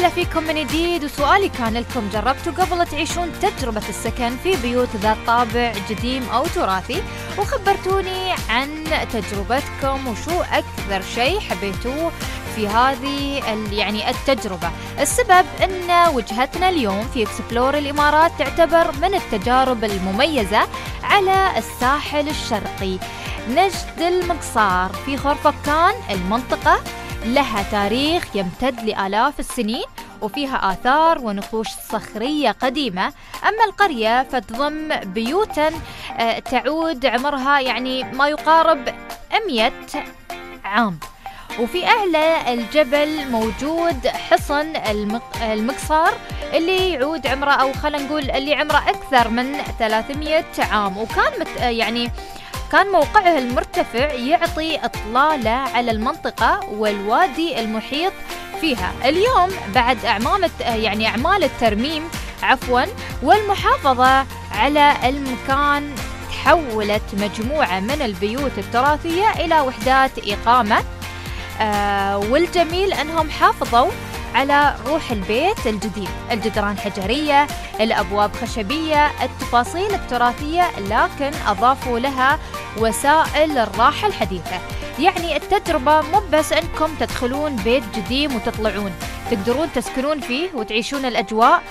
وسهلا فيكم من جديد. وسؤالي كان لكم: جربتوا قبل تعيشون تجربة السكن في بيوت ذات طابع قديم أو تراثي؟ وخبرتوني عن تجربتكم وشو أكثر شيء حبيتوه في هذه التجربة. السبب أن وجهتنا اليوم في إكسبلور الإمارات تعتبر من التجارب المميزة على الساحل الشرقي. نجد المقصار في خورفكان، المنطقة لها تاريخ يمتد لآلاف السنين وفيها آثار ونقوش صخرية قديمة. أما القرية فتضم بيوتا تعود عمرها ما يقارب 100 عام. وفي أعلى الجبل موجود حصن المقصار اللي يعود عمره، أو خلينا نقول اللي عمره أكثر من 300 عام. وكان كان موقعه المرتفع يعطي إطلالة على المنطقة والوادي المحيط فيها. اليوم بعد أعمال الترميم والمحافظة على المكان، تحولت مجموعة من البيوت التراثية إلى وحدات إقامة. والجميل أنهم حافظوا على روح البيت الجديد، الجدران حجرية، الأبواب خشبية، التفاصيل التراثية، لكن أضافوا لها وسائل الراحة الحديثة. التجربة مو بس أنكم تدخلون بيت قديم وتطلعون، تقدرون تسكنون فيه وتعيشون الأجواء.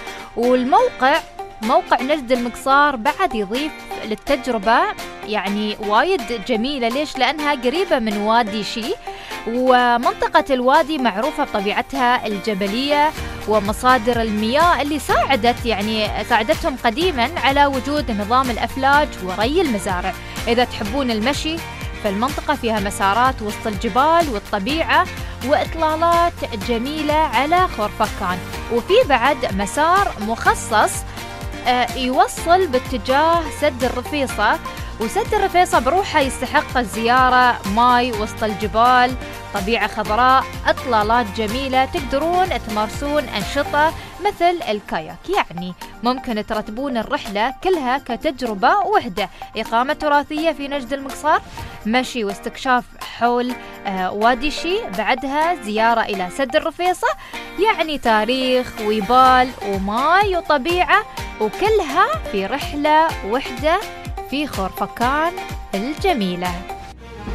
موقع نجد المقصار بعد يضيف للتجربة وايد جميلة. ليش؟ لأنها قريبة من وادي شي، ومنطقة الوادي معروفة بطبيعتها الجبلية ومصادر المياه اللي ساعدتهم قديما على وجود نظام الأفلاج وري المزارع. إذا تحبون المشي، فالمنطقة فيها مسارات وسط الجبال والطبيعة وإطلالات جميلة على خورفكان. وفي بعد مسار مخصص يوصل باتجاه سد الرفيصة، وسد الرفيصة بروحه يستحق الزيارة. ماي وسط الجبال، طبيعة خضراء، إطلالات جميلة، تقدرون تمارسون أنشطة مثل الكاياك. ممكن ترتبون الرحلة كلها كتجربة وحدة: إقامة تراثية في نجد المقصار، مشي واستكشاف حول وادي شي، بعدها زيارة إلى سد الرفيصة. تاريخ ويبال وماي وطبيعة، وكلها في رحلة وحدة في خورفكان الجميلة.